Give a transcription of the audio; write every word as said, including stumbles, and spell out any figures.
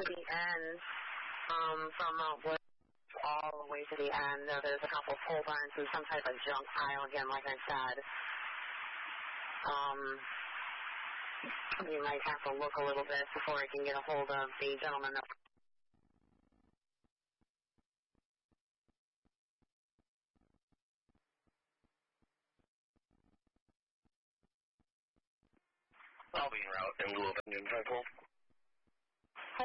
to the end, um, from Mount Wood all the way to the end. Uh, there's a couple of pole barns and some type of junk pile, again, like I said. Um, you might have to look a little bit before I can get a hold of the gentleman that... I'll be en route in lieu of Indian Temple.